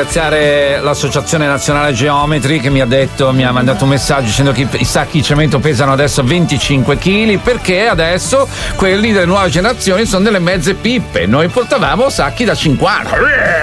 ringraziare l'Associazione Nazionale Geometri che mi ha mandato un messaggio dicendo che i sacchi di cemento pesano adesso 25 kg perché adesso quelli delle nuove generazioni sono delle mezze pippe. Noi portavamo sacchi da 50.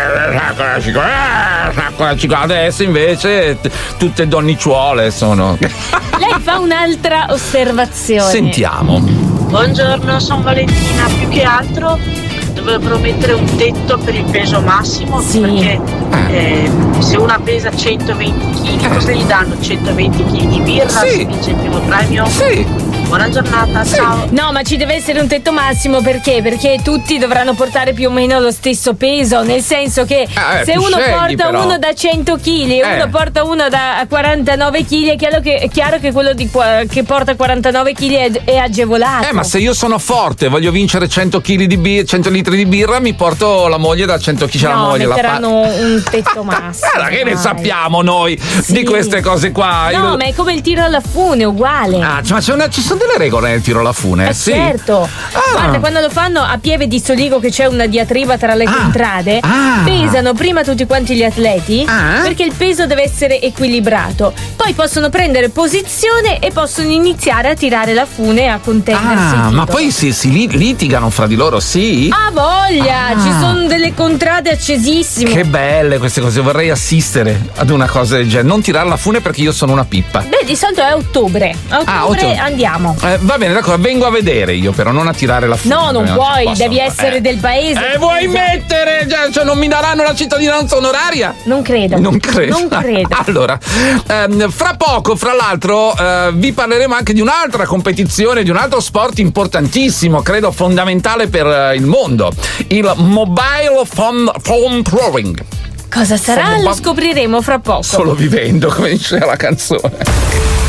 Adesso invece tutte donnicciuole sono. Lei fa un'altra osservazione. Sentiamo. Buongiorno, sono Valentina. Più che altro dovrebbero mettere un tetto per il peso massimo, sì, perché se una pesa 120 kg, cosa gli danno 120 kg di birra? Sì. Se vince il primo premio? Sì. Buona giornata, sì. Ciao. No, ma ci deve essere un tetto massimo perché? Perché tutti dovranno portare più o meno lo stesso peso, nel senso che se uno porta però uno da 100 kg e uno porta uno da 49 kg, è chiaro che quello che porta 49 kg è agevolato. Ma se io sono forte, voglio vincere 100 kg di 100 litri di birra, mi porto la moglie da 100 kg. No, la moglie metteranno un tetto massimo. Che ne sappiamo noi di queste cose qua? No, ma è come il tiro alla fune, uguale. Ma ci sono delle regole nel tiro alla fune? Sì. Certo. Guarda, quando lo fanno a Pieve di Soligo, che c'è una diatriba tra le contrade, pesano prima tutti quanti gli atleti perché il peso deve essere equilibrato. Poi possono prendere posizione e possono iniziare a tirare la fune e a contendersi. Ma poi si litigano fra di loro, sì? Ha voglia! Ci sono delle contrade accesissime. Che belle queste cose, vorrei assistere ad una cosa del genere. Non tirare la fune perché io sono una pippa. Beh, di solito è ottobre. A ottobre andiamo. Va bene, d'accordo, vengo a vedere io, però non a tirare la fune. No, non puoi, devi essere del paese. Vuoi mettere? Cioè, non mi daranno la cittadinanza onoraria? Non credo. Allora, fra poco, fra l'altro, vi parleremo anche di un'altra competizione, di un altro sport importantissimo, credo fondamentale per il mondo, il mobile phone throwing. Cosa sarà? Lo scopriremo fra poco. Solo vivendo, come dice la canzone.